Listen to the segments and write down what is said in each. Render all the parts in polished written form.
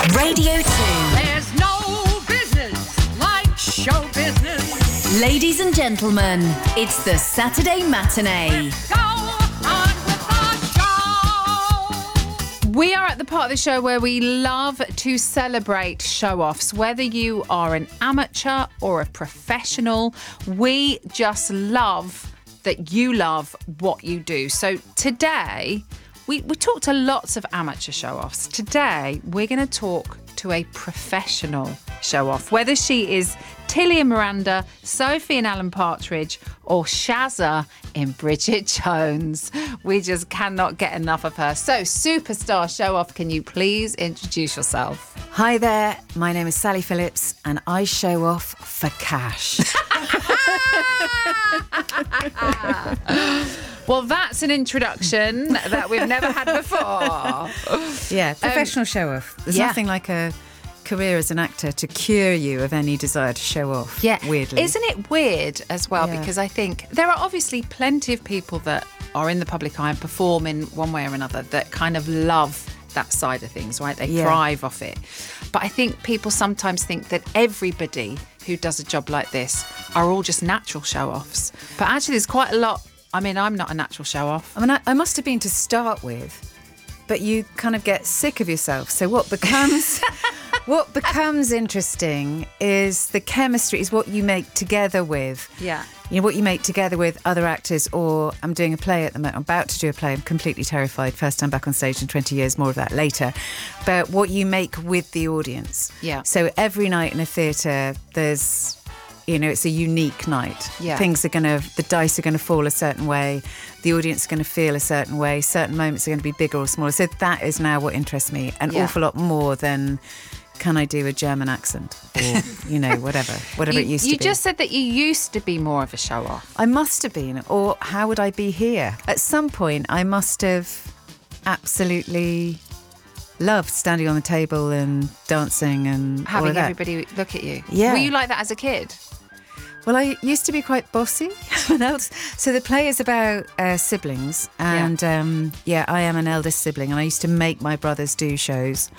Radio 2. There's no business like show business. Ladies and gentlemen, it's the Saturday Matinee. Go on with the show. We are at the part of the show where we love to celebrate show-offs. Whether you are an amateur or a professional, we just love that you love what you do. So today, we talked to lots of amateur show-offs. Today, we're going to talk to a professional show-off. Whether she is Tilly and Miranda, Sophie and Alan Partridge, or Shazza in Bridget Jones. We just cannot get enough of her. So, superstar show-off, can you please introduce yourself? Hi there, my name is Sally Phillips and I show off for cash. Well, that's an introduction that we've never had before. Yeah, professional show off. There's nothing like a career as an actor to cure you of any desire to show off. Yeah, weirdly. Isn't it weird as well? Yeah. Because I think there are obviously plenty of people that are in the public eye and perform in one way or another that kind of love that side of things, right? They thrive off it. But I think people sometimes think that everybody who does a job like this are all just natural show-offs. But actually there's quite a lot. I mean, I'm not a natural show-off. I mean, I must have been to start with, but you kind of get sick of yourself. So what becomes what becomes interesting is the chemistry, is what you make together with. Yeah. You know, what you make together with other actors, or I'm doing a play at the moment. I'm about to do a play. I'm completely terrified. First time back on stage in 20 years, more of that later. But what you make with the audience. Yeah. So every night in a theatre, there's, you know, it's a unique night. Yeah. The dice are going to fall a certain way. The audience is going to feel a certain way. Certain moments are going to be bigger or smaller. So that is now what interests me an awful lot more than, can I do a German accent? Or, you know, whatever it used to be. You just said that you used to be more of a show-off. I must have been, or how would I be here? At some point, I must have absolutely loved standing on the table and dancing and all Having of that. everybody look at you. Yeah. Were you like that as a kid? Well, I used to be quite bossy. So the play is about siblings, and I am an eldest sibling, and I used to make my brothers do shows.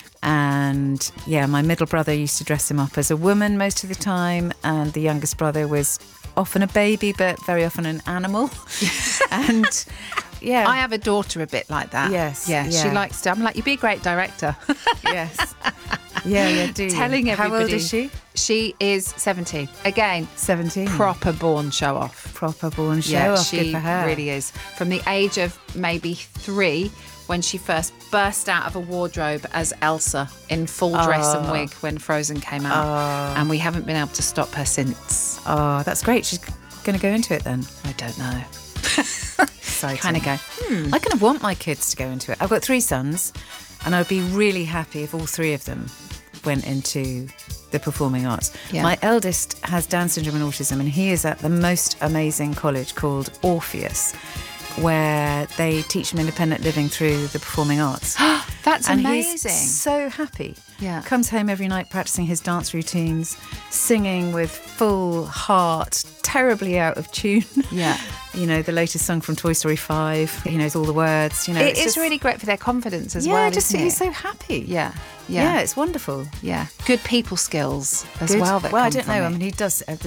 And my middle brother used to dress him up as a woman most of the time, and the youngest brother was often a baby, but very often an animal. And I have a daughter a bit like that. Yes, Yeah. yeah. She likes to. I'm like, you'd be a great director. yes, yeah, do you? Telling everybody. How old is she? She is 17. Again, 17. proper born show off. Proper born show Yeah, off. she Good for her. really is. From the age of maybe 3, when she first burst out of a wardrobe as Elsa in full dress and wig when Frozen came out. And we haven't been able to stop her since. Oh, that's great. She's going to go into it then. I don't know. Exciting. Kind of go, I kind of want my kids to go into it. I've got 3 sons, and I'd be really happy if all 3 of them went into the performing arts. Yeah. My eldest has Down syndrome and autism, and he is at the most amazing college called Orpheus, where they teach him independent living through the performing arts. That's and amazing. He's so happy. Yeah. Comes home every night practicing his dance routines, singing with full heart, terribly out of tune. Yeah. You know, the latest song from Toy Story 5. He knows all the words. You know, It it's is just really great for their confidence as yeah, well. just isn't he's it? so happy. Yeah. Yeah, it's wonderful. Yeah. Good people skills as Good. well. That I come don't from know. it. I mean, he does.